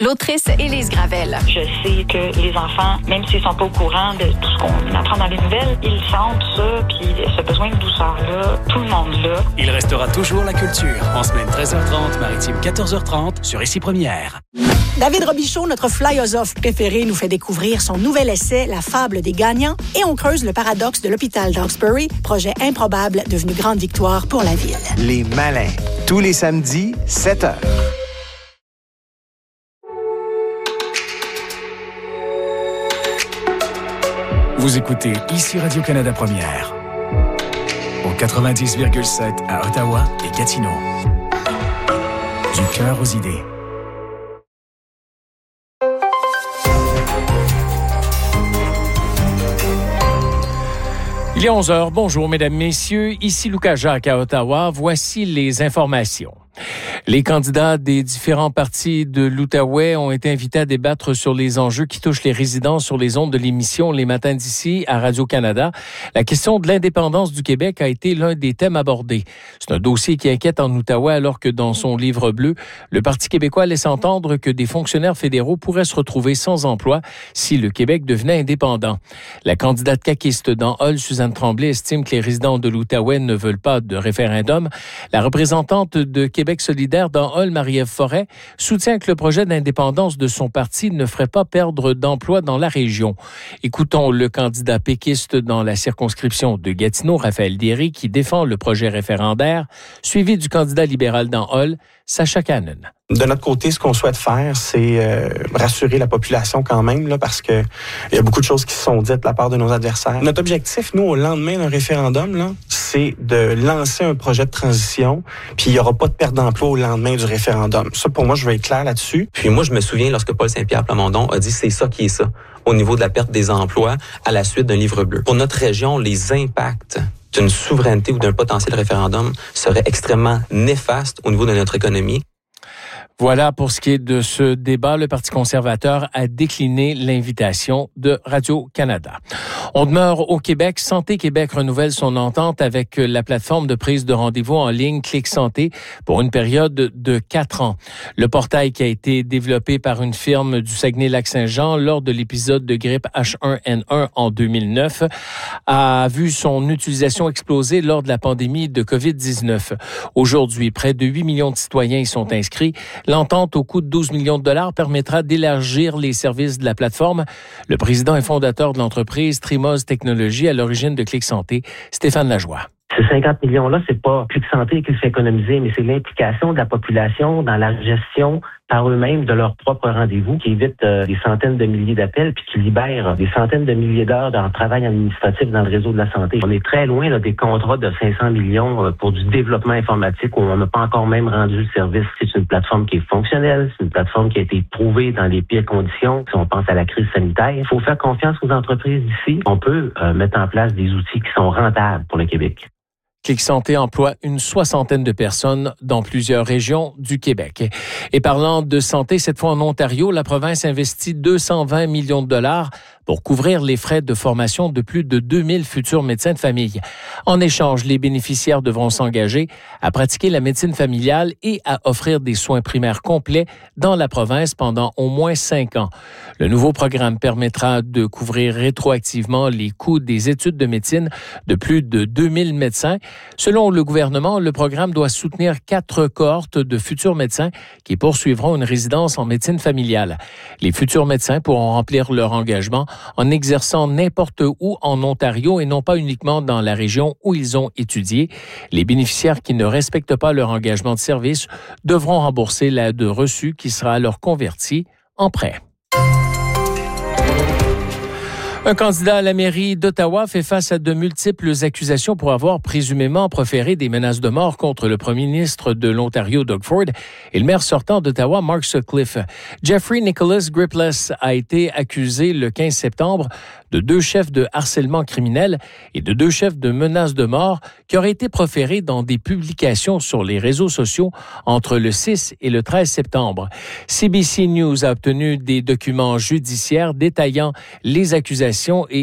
l'autrice Élise Gravel. Je sais que les enfants, même s'ils sont pas au courant de tout ce qu'on apprend dans les nouvelles, ils sentent ça, puis ce besoin de douceur-là, tout le monde là. Il restera toujours la culture. En semaine 13h30, maritime 14h30, sur Ici Première. David Robichaud, notre philosophe préféré, nous fait découvrir son nouvel essai, La fable des gagnants, et on creuse le paradoxe de l'hôpital d'Hawkesbury, projet improbable devenu grande victoire pour la ville. Les Malins, tous les samedis, 7h. Vous écoutez Ici Radio-Canada Première. Au 90,7 à Ottawa et Gatineau. Du cœur aux idées. Il est 11h. Bonjour, mesdames, messieurs. Ici Lucas Jacques à Ottawa. Voici les informations. Les candidats des différents partis de l'Outaouais ont été invités à débattre sur les enjeux qui touchent les résidents sur les ondes de l'émission Les Matins d'ici à Radio-Canada. La question de l'indépendance du Québec a été l'un des thèmes abordés. C'est un dossier qui inquiète en Outaouais alors que dans son livre bleu, le Parti québécois laisse entendre que des fonctionnaires fédéraux pourraient se retrouver sans emploi si le Québec devenait indépendant. La candidate caquiste dans Hull, Suzanne Tremblay, estime que les résidents de l'Outaouais ne veulent pas de référendum. La représentante de Québec solidaire dans Hull, Marie-Ève Forêt, soutient que le projet d'indépendance de son parti ne ferait pas perdre d'emplois dans la région. Écoutons le candidat péquiste dans la circonscription de Gatineau, Raphaël Derry, qui défend le projet référendaire, suivi du candidat libéral dans Hull, Sacha Cannon. De notre côté, ce qu'on souhaite faire, c'est rassurer la population quand même, là, parce que il y a beaucoup de choses qui se sont dites de la part de nos adversaires. Notre objectif, nous, au lendemain d'un référendum, là, c'est de lancer un projet de transition, puis il n'y aura pas de perte d'emploi au lendemain du référendum. Ça, pour moi, je veux être clair là-dessus. Puis moi, je me souviens lorsque Paul Saint-Pierre Plamondon a dit c'est ça qui est ça, au niveau de la perte des emplois à la suite d'un livre bleu. Pour notre région, les impacts d'une souveraineté ou d'un potentiel référendum serait extrêmement néfaste au niveau de notre économie. Voilà pour ce qui est de ce débat. Le Parti conservateur a décliné l'invitation de Radio-Canada. On demeure au Québec. Santé Québec renouvelle son entente avec la plateforme de prise de rendez-vous en ligne Clic Santé pour une période de 4 ans. Le portail qui a été développé par une firme du Saguenay-Lac-Saint-Jean lors de l'épisode de grippe H1N1 en 2009 a vu son utilisation exploser lors de la pandémie de COVID-19. Aujourd'hui, près de 8 millions de citoyens y sont inscrits. L'entente au coût de 12 millions de dollars permettra d'élargir les services de la plateforme. Le président et fondateur de l'entreprise Trimos Technologies, à l'origine de Clic Santé, Stéphane Lajoie. Ces 50 millions-là, c'est pas Clic Santé qui le fait économiser, mais c'est l'implication de la population dans la gestion par eux-mêmes de leurs propres rendez-vous qui évite des centaines de milliers d'appels puis qui libère des centaines de milliers d'heures de travail administratif dans le réseau de la santé. On est très loin là, des contrats de 500 millions pour du développement informatique où on n'a pas encore même rendu le service. C'est une plateforme qui est fonctionnelle, c'est une plateforme qui a été prouvée dans les pires conditions. Si on pense à la crise sanitaire, il faut faire confiance aux entreprises d'ici. On peut mettre en place des outils qui sont rentables pour le Québec. Clic Santé emploie une 60aine de personnes dans plusieurs régions du Québec. Et parlant de santé, cette fois en Ontario, la province investit 220 millions de dollars pour couvrir les frais de formation de plus de 2000 futurs médecins de famille. En échange, les bénéficiaires devront s'engager à pratiquer la médecine familiale et à offrir des soins primaires complets dans la province pendant au moins 5 ans. Le nouveau programme permettra de couvrir rétroactivement les coûts des études de médecine de plus de 2000 médecins. Selon le gouvernement, le programme doit soutenir 4 cohortes de futurs médecins qui poursuivront une résidence en médecine familiale. Les futurs médecins pourront remplir leur engagement en exerçant n'importe où en Ontario et non pas uniquement dans la région où ils ont étudié. Les bénéficiaires qui ne respectent pas leur engagement de service devront rembourser l'aide reçue qui sera alors convertie en prêt. Un candidat à la mairie d'Ottawa fait face à de multiples accusations pour avoir présumément proféré des menaces de mort contre le premier ministre de l'Ontario, Doug Ford, et le maire sortant d'Ottawa, Mark Sutcliffe. Jeffrey Nicholas Gripless a été accusé le 15 septembre de 2 chefs de harcèlement criminel et de 2 chefs de menaces de mort qui auraient été proférés dans des publications sur les réseaux sociaux entre le 6 et le 13 septembre. CBC News a obtenu des documents judiciaires détaillant les accusations et